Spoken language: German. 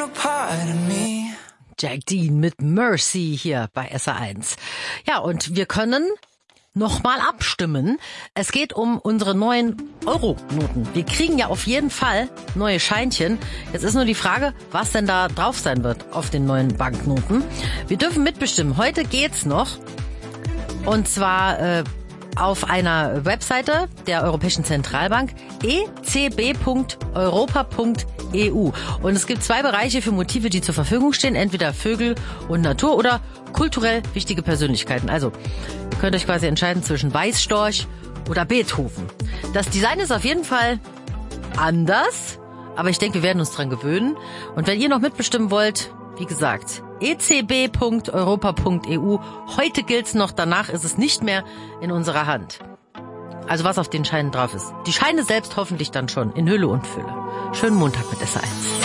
a part of me. Jack Dean mit Mercy hier bei SR1. Ja, und wir können nochmal abstimmen. Es geht um unsere neuen Euro-Noten. Wir kriegen ja auf jeden Fall neue Scheinchen. Jetzt ist nur die Frage, was denn da drauf sein wird auf den neuen Banknoten. Wir dürfen mitbestimmen. Heute geht's noch. Und zwar auf einer Webseite der Europäischen Zentralbank ecb.europa.eu. Und es gibt 2 Bereiche für Motive, die zur Verfügung stehen. Entweder Vögel und Natur oder kulturell wichtige Persönlichkeiten. Also, ihr könnt euch quasi entscheiden zwischen Weißstorch oder Beethoven. Das Design ist auf jeden Fall anders, aber ich denke, wir werden uns dran gewöhnen. Und wenn ihr noch mitbestimmen wollt, wie gesagt, ecb.europa.eu. Heute gilt's noch, danach ist es nicht mehr in unserer Hand. Also was auf den Scheinen drauf ist. Die Scheine selbst hoffentlich dann schon, in Hülle und Fülle. Schönen Montag mit SR1.